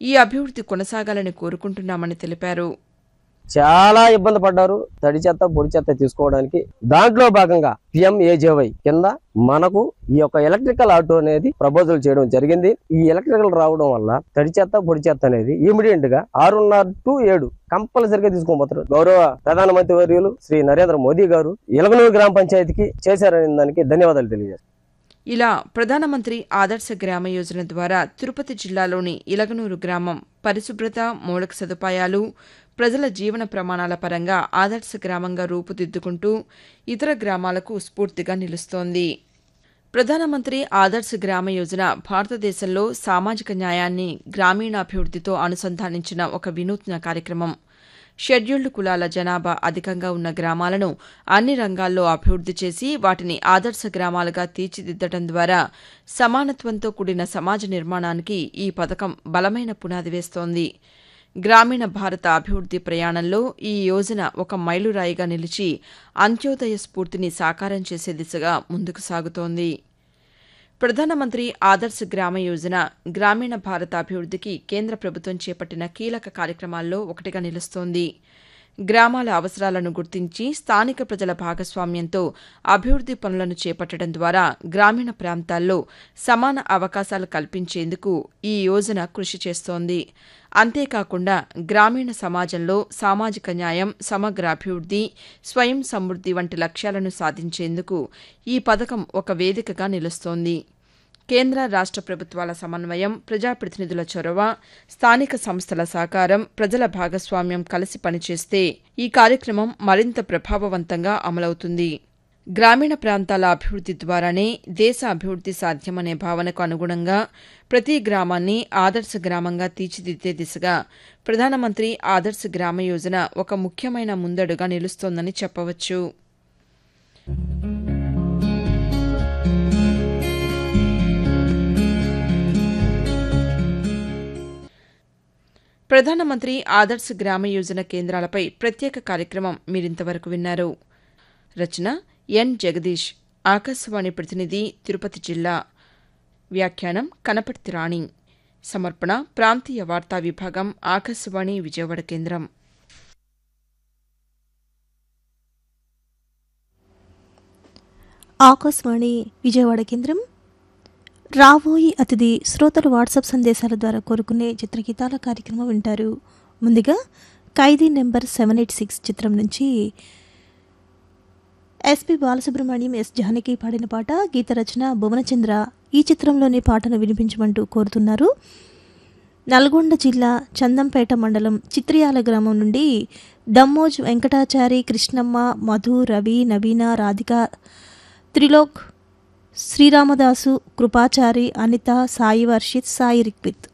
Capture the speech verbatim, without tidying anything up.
ఈ అభివృద్ధి కొనసాగాలని కోరుకుంటున్నామని తెలిపారు. చాలా ఇబ్బంది పడ్డారు తడి చెత్త పొడి చెత్త తీసుకోవడానికి. దాంట్లో భాగంగా పిఎంఏజేవై కింద మనకు ఈ యొక్క ఎలక్ట్రికల్ ఆటో అనేది ప్రపోజల్ చేయడం జరిగింది. ఈ ఎలక్ట్రికల్ రావడం వల్ల తడి చెత్త పొడి చెత్త అనేది ఇమీడియట్ గా ఆరున్నర టు ఏడు కంపల్సరిగా తీసుకోబోతున్నారు. గౌరవ ప్రధానమంత్రి వర్యులు శ్రీ నరేంద్ర మోదీ గారు ఇలగనూరు గ్రామ పంచాయతీకి చేశారనే దానికి ధన్యవాదాలు తెలియజేస్తారు. ఇలా ప్రధానమంత్రి ఆదర్శ గ్రామ యోజన ద్వారా తిరుపతి జిల్లాలోని ఇలగనూరు గ్రామం పరిశుభ్రత, మౌలిక సదుపాయాలు, ప్రజల జీవన ప్రమాణాల పరంగా ఆదర్శ గ్రామంగా రూపుదిద్దుకుంటూ ఇతర గ్రామాలకు స్ఫూర్తిగా నిలుస్తోంది. ప్రధానమంత్రి ఆదర్శ గ్రామ యోజన భారతదేశంలో సామాజిక న్యాయాన్ని గ్రామీణాభివృద్ధితో అనుసంధానించిన ఒక వినూత్న కార్యక్రమం. షెడ్యూల్డ్ కులాల జనాభా అధికంగా ఉన్న గ్రామాలను అన్ని రంగాల్లో అభివృద్ధి చేసి వాటిని ఆదర్శ గ్రామాలుగా తీర్చిదిద్దడం ద్వారా సమానత్వంతో కూడిన సమాజ నిర్మాణానికి ఈ పథకం బలమైన పునాది వేస్తోంది. గ్రామీణ భారత అభివృద్ధి ప్రయాణంలో ఈ యోజన ఒక మైలురాయిగా నిలిచి అంత్యోదయ స్ఫూర్తిని సాకారం చేసే దిశగా ముందుకు సాగుతోంది. ప్రధానమంత్రి ఆదర్శ గ్రామ యోజన గ్రామీణ భారత అభివృద్ధికి కేంద్ర ప్రభుత్వం చేపట్టిన కీలక కార్యక్రమాల్లో ఒకటిగా నిలుస్తోంది. గ్రామాల అవసరాలను గుర్తించి స్థానిక ప్రజల భాగస్వామ్యంతో అభివృద్ధి పనులను చేపట్టడం ద్వారా గ్రామీణ ప్రాంతాల్లో సమాన అవకాశాలు కల్పించేందుకు ఈ యోజన కృషి చేస్తోంది. అంతేకాకుండా గ్రామీణ సమాజంలో సామాజిక న్యాయం, సమగ్ర అభివృద్ధి, స్వయం సమృద్ధి వంటి లక్ష్యాలను సాధించేందుకు ఈ పథకం ఒక వేదికగా నిలుస్తోంది. కేంద్ర రాష్ట్ర ప్రభుత్వాల సమన్వయం, ప్రజాప్రతినిధుల చొరవ, స్థానిక సంస్థల సహకారం, ప్రజల భాగస్వామ్యం కలిసి పనిచేస్తే ఈ కార్యక్రమం మరింత ప్రభావవంతంగా అమలవుతుంది. గ్రామీణ ప్రాంతాల అభివృద్ధి ద్వారానే దేశ అభివృద్ధి సాధ్యమనే భావనకు అనుగుణంగా ప్రతి గ్రామాన్ని ఆదర్శ గ్రామంగా తీర్చిదిద్దే దిశగా ప్రధానమంత్రి ఆదర్శ గ్రామ యోజన ఒక ముఖ్యమైన ముందడుగా నిలుస్తోందని చెప్పవచ్చు. ప్రధానమంత్రి ఆదర్శ గ్రామ యోజన కేంద్రాలపై ప్రత్యేక కార్యక్రమం మీరింతవరకు విన్నారు. రచన ఎన్ జగదీష్, ఆకాశవాణి ప్రతినిధి, తిరుపతి జిల్లా. వ్యాఖ్యానం కనపర్తి రాణి. సమర్పణ ప్రాంతీయ వార్తా విభాగం, ఆకాశవాణి విజయవాడ కేంద్రం. ఆకాశవాణి విజయవాడ కేంద్రం. రాబోయి అతిథి శ్రోతలు వాట్సాప్ సందేశాల ద్వారా కోరుకునే చిత్రగీతాల కార్యక్రమం వింటారు. ముందుగా ఖైదీ నెంబర్ సెవెన్ ఎయిట్ సిక్స్ చిత్రం నుంచి ఎస్పి బాలసుబ్రహ్మణ్యం, ఎస్ జానకి పాడిన పాట. గీత రచన భువనచంద్ర. ఈ చిత్రంలోని పాటను వినిపించమంటూ కోరుతున్నారు నల్గొండ జిల్లా చందంపేట మండలం చిత్రియాల గ్రామం నుండి దమ్మోజ్ వెంకటాచారి, కృష్ణమ్మ, మధు, రవి, నవీన, రాధిక, త్రిలోక్, శ్రీరామదాసు, కృపాచారి, అనిత, సాయి వర్షిత్, సాయి రిక్విత్.